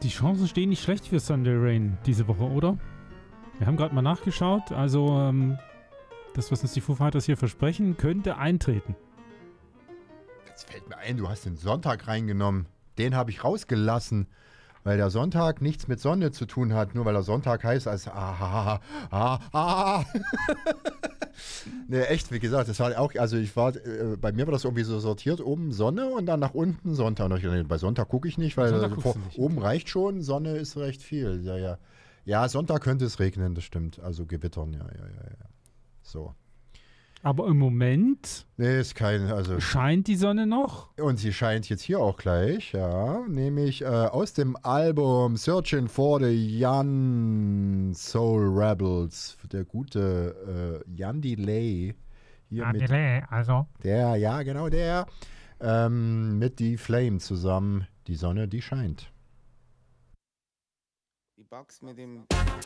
Die Chancen stehen nicht schlecht für Sunday Rain diese Woche, oder? Wir haben gerade mal nachgeschaut. Also, das, was uns die Foo Fighters hier versprechen, könnte eintreten. Jetzt fällt mir ein, du hast den Sonntag reingenommen. Den habe ich rausgelassen, weil der Sonntag nichts mit Sonne zu tun hat. Nur weil er Sonntag heißt als Ne, echt, wie gesagt, das war auch, also bei mir war das irgendwie so sortiert, oben Sonne und dann nach unten Sonntag. Und ich dachte, bei Sonntag gucke ich nicht, weil nicht. Oben reicht schon, Sonne ist recht viel. Ja, ja. Ja, Sonntag könnte es regnen, das stimmt. Also gewittern, ja. So. Aber im Moment ist scheint die Sonne noch. Und sie scheint jetzt hier auch gleich, ja. Nämlich aus dem Album Searching for the Young Soul Rebels. Der gute Jan Delay. Delay, also. Der, ja, genau der. Mit Die Flame zusammen. Die Sonne, die scheint. Die Box mit dem